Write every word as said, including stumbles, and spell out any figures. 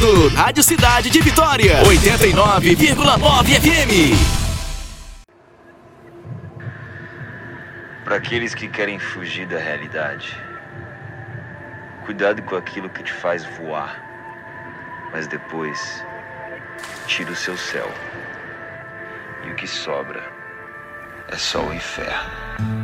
ouvindo Rádio Cidade de Vitória, oitenta e nove vírgula nove F M. Para aqueles que querem fugir da realidade, cuidado com aquilo que te faz voar, mas depois tira o seu céu, e o que sobra é só o inferno.